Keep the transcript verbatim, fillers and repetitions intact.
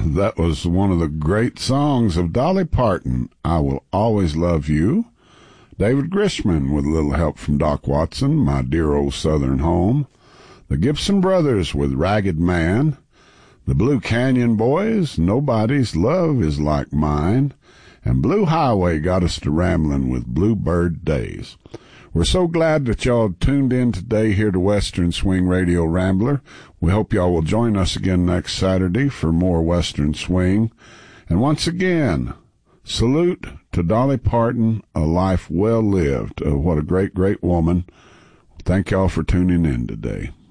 That was one of the great songs of Dolly Parton, I Will Always Love You. David Grishman, with a little help from Doc Watson, My Dear Old Southern Home. The Gibson Brothers with Ragged Man. The Blue Canyon Boys, Nobody's Love Is Like Mine. And Blue Highway got us to rambling with Bluebird Days. We're so glad that y'all tuned in today here to Western Swing Radio Rambler. We hope y'all will join us again next Saturday for more Western Swing. And once again, salute to Dolly Parton, a life well lived. Uh, what a great, great woman. Thank y'all for tuning in today.